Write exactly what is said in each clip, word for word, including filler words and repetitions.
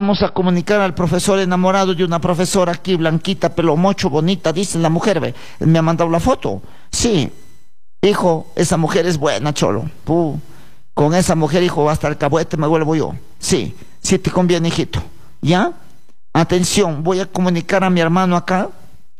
Vamos a comunicar al profesor enamorado de una profesora aquí, blanquita, pelo mocho, bonita, dice la mujer, ve, me ha mandado la foto. Sí, hijo, esa mujer es buena, cholo. Puh. Con esa mujer, hijo, hasta el cabuete me vuelvo yo. Sí, sí te conviene, hijito. ¿Ya? Atención, voy a comunicar a mi hermano acá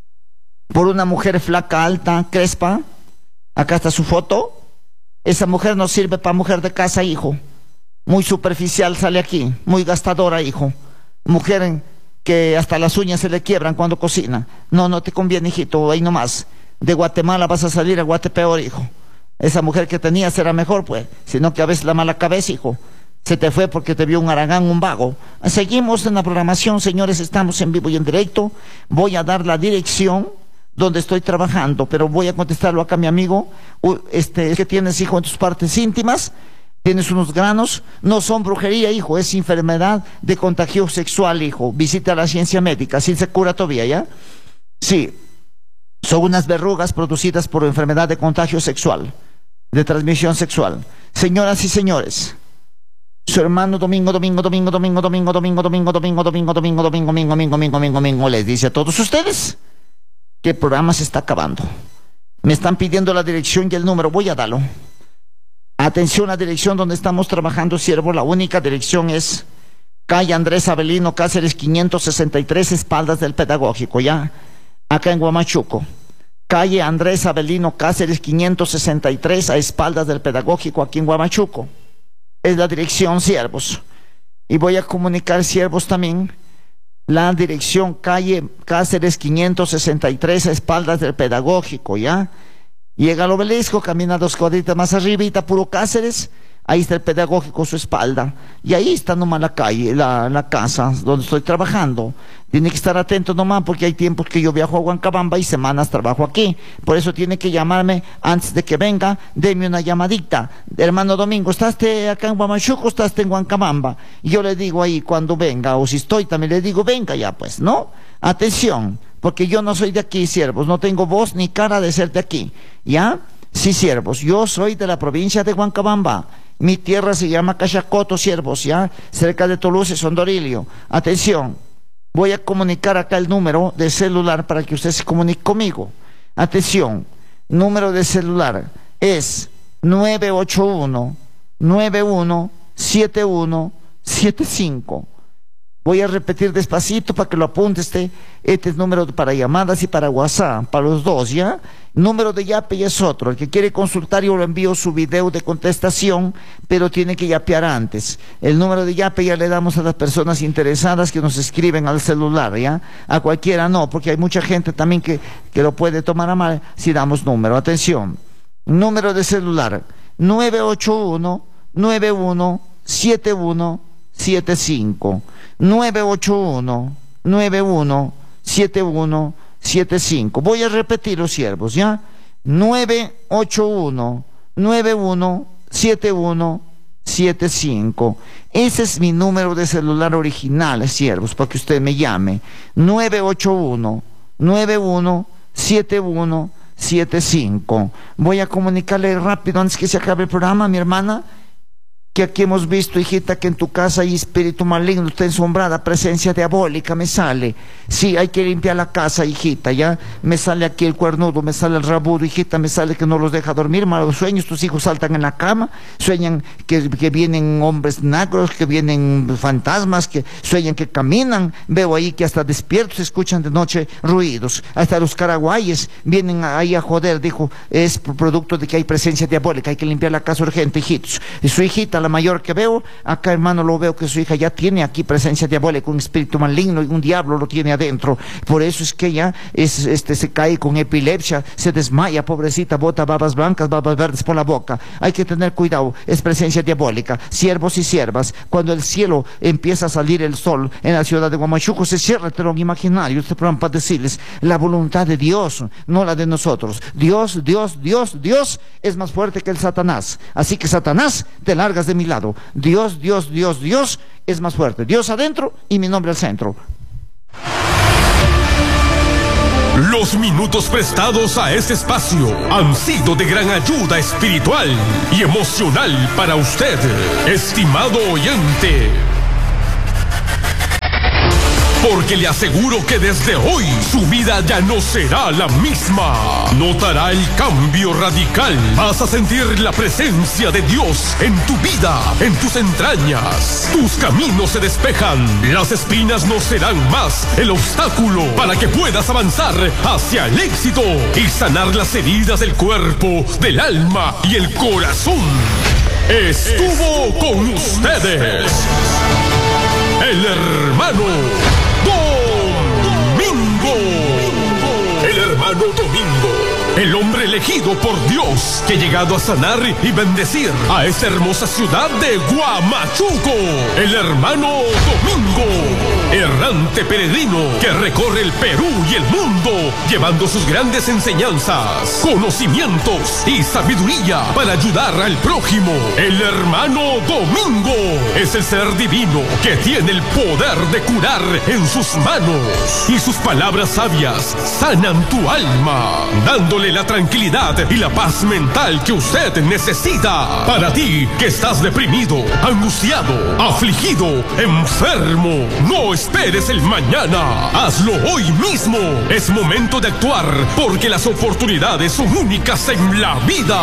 por una mujer flaca, alta, crespa. Acá está su foto. Esa mujer no sirve para mujer de casa, hijo. Muy superficial sale aquí, muy gastadora, hijo. Mujer que hasta las uñas se le quiebran cuando cocina. No, no te conviene, hijito, ahí nomás. De Guatemala vas a salir a Guatepeor, hijo. Esa mujer que tenías era mejor, pues. Sino que a veces la mala cabeza, hijo. Se te fue porque te vio un aragán, un vago. Seguimos en la programación, señores, estamos en vivo y en directo. Voy a dar la dirección donde estoy trabajando, pero voy a contestarlo acá, mi amigo. Este, es que tienes, hijo, en tus partes íntimas. Tienes unos granos, no son brujería, hijo, es enfermedad de contagio sexual, hijo. Visita la ciencia médica, si se cura todavía, ¿ya? Sí, son unas verrugas producidas por enfermedad de contagio sexual, de transmisión sexual. Señoras y señores, su hermano Domingo, Domingo, Domingo, Domingo, Domingo, Domingo, Domingo, Domingo, Domingo, Domingo, Domingo, Domingo, Domingo, Domingo, Domingo, Domingo, les dice a todos ustedes que el programa se está acabando. Me están pidiendo la dirección y el número, voy a darlo. Atención, la dirección donde estamos trabajando, siervo, la única dirección es calle Andrés Avelino Cáceres quinientos sesenta y tres, espaldas del Pedagógico, ya, acá en Huamachuco. Calle Andrés Avelino Cáceres quinientos sesenta y tres, a espaldas del Pedagógico, aquí en Huamachuco. Es la dirección, siervos. Y voy a comunicar, siervos, también la dirección calle Cáceres quinientos sesenta y tres, a espaldas del Pedagógico, ya. Llega al obelisco, camina dos cuadritas más arribita, puro Cáceres, ahí está el Pedagógico a su espalda, y ahí está nomás la calle, la, la casa donde estoy trabajando. Tiene que estar atento nomás porque hay tiempos que yo viajo a Huancabamba y semanas trabajo aquí, por eso tiene que llamarme antes de que venga, deme una llamadita. Hermano Domingo, ¿estás acá en Huamachuco o estás en Huancabamba? Y yo le digo ahí cuando venga, o si estoy también le digo, venga ya pues, ¿no? Atención, porque yo no soy de aquí, siervos, no tengo voz ni cara de ser de aquí, ¿ya? Sí, siervos, yo soy de la provincia de Huancabamba, mi tierra se llama Cachacoto, siervos, ¿ya? Cerca de Toulouse, Sondorilio. Atención, voy a comunicar acá el número de celular para que usted se comunique conmigo. Atención, número de celular es nueve ocho uno, nueve uno siete uno siete cinco. Voy a repetir despacito para que lo apunte este. Este es número para llamadas y para WhatsApp, para los dos, ¿ya? Número de yape y es otro. El que quiere consultar yo le envío su video de contestación, pero tiene que yapear antes. El número de yape ya le damos a las personas interesadas que nos escriben al celular, ¿ya? A cualquiera no, porque hay mucha gente también que, que lo puede tomar a mal si damos número. Atención, número de celular nueve ocho uno, nueve uno siete uno siete cinco. nueve ocho uno, nueve uno siete uno siete cinco. Voy a repetir los siervos, ¿ya? nueve ocho uno, nueve uno siete uno siete cinco. Ese es mi número de celular original, siervos, para que usted me llame. nueve ocho uno, nueve uno siete uno siete cinco. Voy a comunicarle rápido antes que se acabe el programa, mi hermana, que aquí hemos visto, hijita, que en tu casa hay espíritu maligno, está ensombrada, presencia diabólica, me sale. Sí, hay que limpiar la casa, hijita, ya. Me sale aquí el cuernudo, me sale el rabudo, hijita, me sale que no los deja dormir, malos sueños, tus hijos saltan en la cama, sueñan que, que vienen hombres negros, que vienen fantasmas, que sueñan que caminan. Veo ahí que hasta despiertos se escuchan de noche ruidos. Hasta los caraguayes vienen ahí a joder, dijo, es producto de que hay presencia diabólica, hay que limpiar la casa urgente, hijitos. Y su hijita, la mayor que veo, acá, hermano, lo veo que su hija ya tiene aquí presencia diabólica, un espíritu maligno y un diablo lo tiene adentro. Por eso es que ella es, este, se cae con epilepsia, se desmaya, pobrecita, bota babas blancas, babas verdes por la boca. Hay que tener cuidado, es presencia diabólica. Siervos y siervas, cuando el cielo empieza a salir el sol en la ciudad de Huamachuco, se cierra el telón imaginario. Este programa para decirles la voluntad de Dios, no la de nosotros. Dios, Dios, Dios, Dios es más fuerte que el Satanás. Así que Satanás, te largas de mi lado. Dios, Dios, Dios, Dios es más fuerte. Dios adentro y mi nombre al centro. Los minutos prestados a este espacio han sido de gran ayuda espiritual y emocional para usted, estimado oyente. porque le aseguro que desde hoy su vida ya no será la misma. Notará el cambio radical. Vas a sentir la presencia de Dios en tu vida, en tus entrañas. Tus caminos se despejan. Las espinas no serán más el obstáculo para que puedas avanzar hacia el éxito y sanar las heridas del cuerpo, del alma y el corazón. Estuvo con ustedes el hermano Domingo. El hermano Domingo, el hombre elegido por Dios, que ha llegado a sanar y bendecir a esta hermosa ciudad de Huamachuco. El hermano Domingo, errante peregrino que recorre el Perú y el mundo, llevando sus grandes enseñanzas, conocimientos y sabiduría para ayudar al prójimo. El hermano Domingo es el ser divino que tiene el poder de curar en sus manos, y sus palabras sabias sanan tu alma, dándole la tranquilidad y la paz mental que usted necesita. Para ti que estás deprimido, angustiado, afligido, enfermo, no esperes el mañana. Hazlo hoy mismo. Es momento de actuar, porque las oportunidades son únicas en la vida.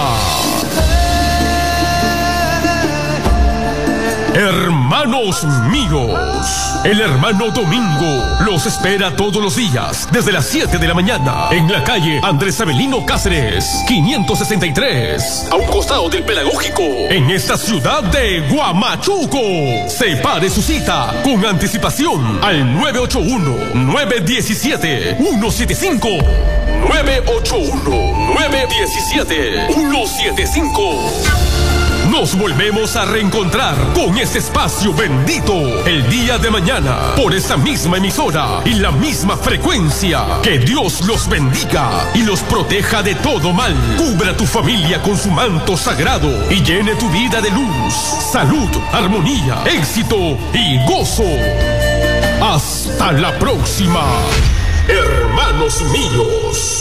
Hermanos míos, el hermano Domingo los espera todos los días desde las siete de la mañana en la calle Andrés Avelino Cáceres, quinientos sesenta y tres, a un costado del Pedagógico, en esta ciudad de Huamachuco. Separe su cita con anticipación al nueve ocho uno, nueve uno siete, uno siete cinco. nueve ocho uno, nueve uno siete, uno siete cinco. Nos volvemos a reencontrar con este espacio bendito el día de mañana por esa misma emisora y la misma frecuencia. Que Dios los bendiga y los proteja de todo mal. Cubra tu familia con su manto sagrado y llene tu vida de luz, salud, armonía, éxito y gozo. Hasta la próxima, hermanos míos.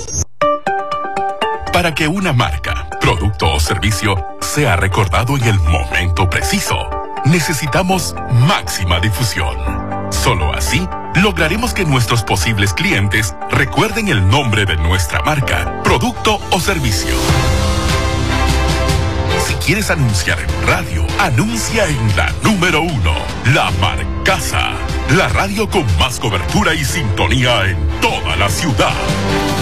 Para que una marca, producto o servicio sea recordado en el momento preciso, necesitamos máxima difusión. Solo así lograremos que nuestros posibles clientes recuerden el nombre de nuestra marca, producto o servicio. Si quieres anunciar en radio, anuncia en la número uno, La Marcaza, la radio con más cobertura y sintonía en toda la ciudad.